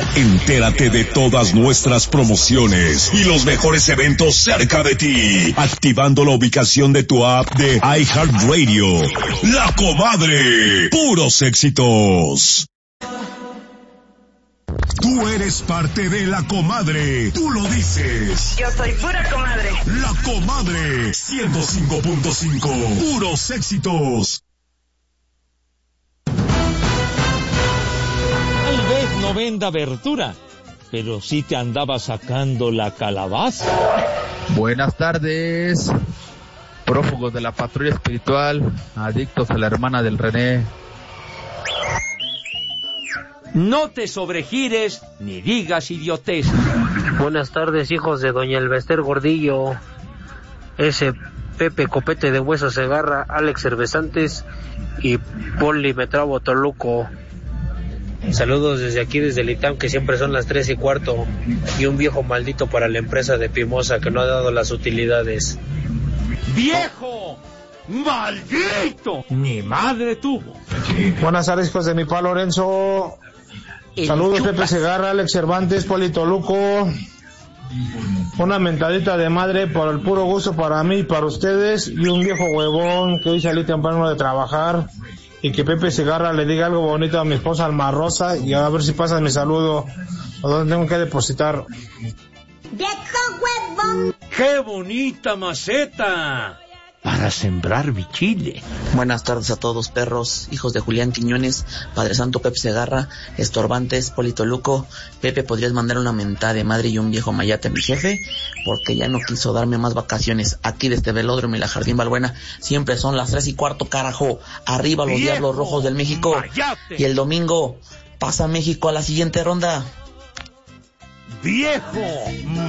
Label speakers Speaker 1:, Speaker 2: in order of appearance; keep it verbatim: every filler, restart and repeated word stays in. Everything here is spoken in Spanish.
Speaker 1: Entérate de todas nuestras promociones y los mejores eventos cerca de ti, activando la ubicación de tu app de iHeartRadio. La Comadre, puros éxitos. Tú eres parte de La Comadre, tú lo dices.
Speaker 2: Yo soy pura comadre.
Speaker 1: La Comadre, ciento cinco punto cinco, puros éxitos.
Speaker 3: Tal vez no venda verdura, pero sí te andaba sacando la calabaza.
Speaker 4: Buenas tardes, prófugos de la patrulla espiritual, adictos a la hermana del René.
Speaker 3: No te sobregires ni digas idiotez.
Speaker 5: Buenas tardes, hijos de doña Elvester Gordillo, ese Pepe Copete de Hueso Segarra, Alex Cervezantes y Poli Metrabo Toluco. Saludos desde aquí, desde el ITAM, que siempre son las tres y cuarto, y un viejo maldito para la empresa de Pimosa que no ha dado las utilidades.
Speaker 3: ¡Viejo! ¡Maldito! Ni madre tuvo.
Speaker 6: Buenas tardes, hijos de mi pa Lorenzo.
Speaker 3: El
Speaker 6: Saludos,
Speaker 3: chupas.
Speaker 6: Pepe Segarra, Alex Cervantes, Polito Luco. Una mentadita de madre por el puro gusto para mí y para ustedes. Y un viejo huevón que hoy salí temprano de trabajar. Y que Pepe Segarra le diga algo bonito a mi esposa Alma Rosa. Y a ver si pasa mi saludo. ¿A dónde tengo que depositar?
Speaker 2: ¡Viejo huevón!
Speaker 3: ¡Qué bonita maceta! Para sembrar bichile.
Speaker 7: Buenas tardes a todos, perros, hijos de Julián Quiñones, Padre Santo Pepe Segarra, estorbantes, Polito Luco. Pepe, ¿podrías mandar una mentada de madre y un viejo mayate a mi jefe? Porque ya no quiso darme más vacaciones. Aquí desde Velódromo y la Jardín Balbuena siempre son las tres y cuarto, carajo. Arriba los
Speaker 3: ¡Viejo
Speaker 7: Diablos Rojos del México.
Speaker 3: mayate!
Speaker 7: Y el domingo pasa México a la siguiente ronda.
Speaker 3: ¡Viejo!